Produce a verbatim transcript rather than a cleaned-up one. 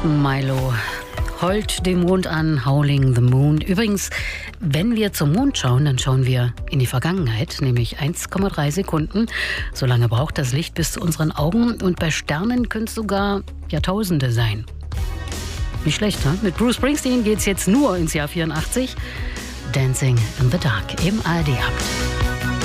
Milo heult den Mond an, Howling the Moon. Übrigens, wenn wir zum Mond schauen, dann schauen wir in die Vergangenheit, nämlich eins Komma drei Sekunden. So lange braucht das Licht bis zu unseren Augen und bei Sternen können es sogar Jahrtausende sein. Nicht schlecht, ne? Mit Bruce Springsteen geht's jetzt nur ins Jahr vierundachtzig. Dancing in the Dark im A R D-Abt.